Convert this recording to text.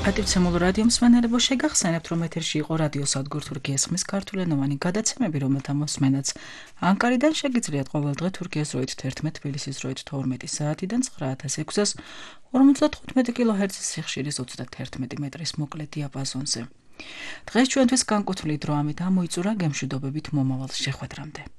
პატივცემულ რადიო მსმენელებო, შეგახსენებთ, რომ ეთერში იყო რადიო სადგურ თურქიის ხმის ქართულენოვანი გადაცემები, რომელთა მოსმენაც ანკარიდან შეგიძლიათ ყოველდღე თურქიის დროით 11, თბილისის დროით 12 საათიდან 9600-ს 55 კილოჰერცის სიხშირის 31 მეტრის მოკლე დიაპაზონზე. დღეს ჩვენთვის განკუთვნილი დრო ამით ამოიწურა გემშვიდობებით მომავალ შეხვედრამდე.